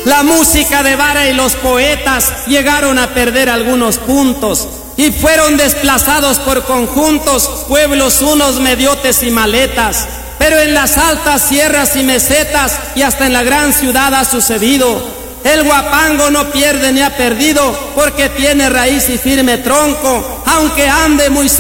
La música de vara y los poetas llegaron a perder algunos puntos y fueron desplazados por conjuntos, pueblos unos mediotes y maletas. Pero en las altas sierras y mesetas y hasta en la gran ciudad ha sucedido. El guapango no pierde ni ha perdido porque tiene raíz y firme tronco, aunque ande muy